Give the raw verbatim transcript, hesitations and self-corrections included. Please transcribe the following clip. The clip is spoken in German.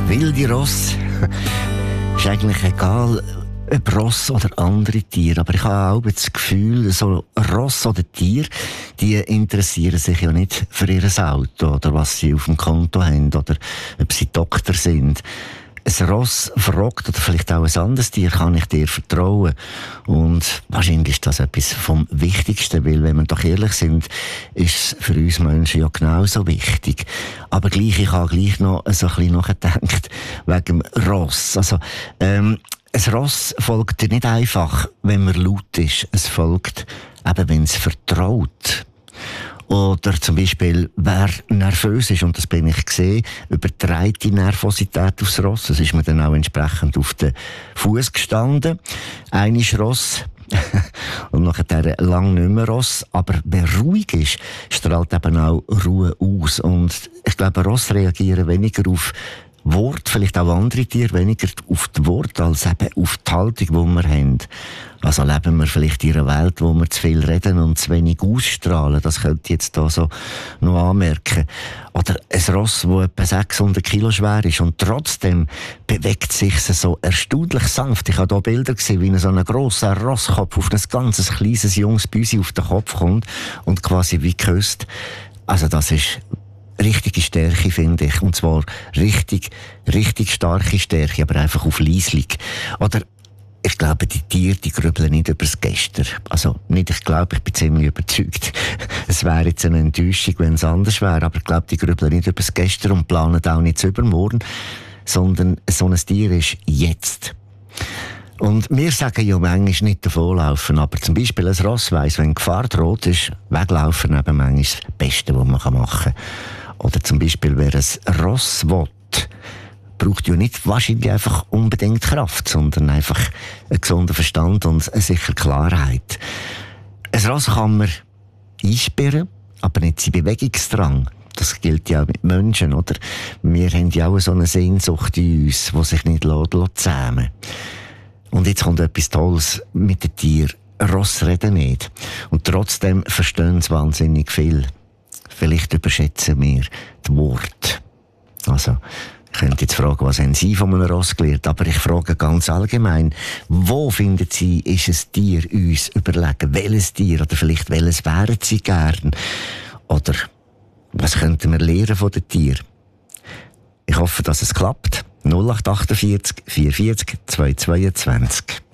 wilde Ross. Ist eigentlich egal, ob Ross oder andere Tiere. Aber ich habe auch das Gefühl, so Ross oder Tiere, die interessieren sich ja nicht für ihr Auto oder was sie auf dem Konto haben oder ob sie Doktor sind. Ein Ross fragt, oder vielleicht auch ein anderes Tier, kann ich dir vertrauen? Und wahrscheinlich ist das etwas vom Wichtigsten, weil, wenn wir doch ehrlich sind, ist es für uns Menschen ja genauso wichtig. Aber gleich, ich habe gleich noch so ein bisschen nachgedacht, wegen dem Ross. Also, ähm, ein Ross folgt dir nicht einfach, wenn man laut ist. Es folgt eben, wenn es vertraut. Oder zum Beispiel, wer nervös ist, und das bin ich gesehen, übertreibt die Nervosität aufs Ross. Das ist mir dann auch entsprechend auf den Fuß gestanden. Eine ist Ross. Und nachher lang nicht mehr Ross. Aber wer ruhig ist, strahlt eben auch Ruhe aus. Und ich glaube, Ross reagieren weniger auf Wort, vielleicht auch andere Tiere, weniger auf die Worte als eben auf die Haltung, die wir haben. Also leben wir vielleicht in einer Welt, wo wir zu viel reden und zu wenig ausstrahlen. Das könnte ich jetzt da so noch anmerken. Oder ein Ross, das etwa sechshundert Kilo schwer ist und trotzdem bewegt sich so erstaunlich sanft. Ich habe hier Bilder gesehen, wie so ein grosser Rosskopf auf ein ganzes kleines junges Büsi auf den Kopf kommt und quasi wie küsst. Also das ist richtige Stärke, finde ich. Und zwar richtig, richtig starke Stärke, aber einfach auf leislich. Oder ich glaube, die Tiere, die grübeln nicht über das Gestern. Also nicht, ich glaube, ich bin ziemlich überzeugt. Es wäre jetzt eine Enttäuschung, wenn es anders wäre. Aber ich glaube, die grübeln nicht über das Gestern und planen auch nicht das Übermorgen. Sondern so ein Tier ist jetzt. Und wir sagen ja manchmal nicht davonlaufen, aber zum Beispiel ein Ross weiss, wenn Gefahr droht, ist weglaufen eben manchmal das Beste, was man machen kann. Oder zum Beispiel, wer ein Ross will, braucht ja nicht wahrscheinlich einfach unbedingt Kraft, sondern einfach einen gesunden Verstand und eine sichere Klarheit. Ein Ross kann man einsperren, aber nicht sein Bewegungsdrang. Das gilt ja auch mit Menschen, oder? Wir haben ja auch so eine Sehnsucht in uns, die sich nicht zähmen lässt. Und jetzt kommt etwas Tolles mit den Tieren. Ross reden nicht. Und trotzdem verstehen sie wahnsinnig viel. Vielleicht überschätzen wir die Worte. Also, ich könnte jetzt fragen, was haben Sie von einem Ross gelernt? Aber ich frage ganz allgemein, wo finden Sie, ist ein Tier uns überlegen? Welches Tier? Oder vielleicht welches wären Sie gern? Oder was könnten wir lernen von den Tieren? Ich hoffe, dass es klappt. null acht acht vier vier vier vier zwei zwei zwei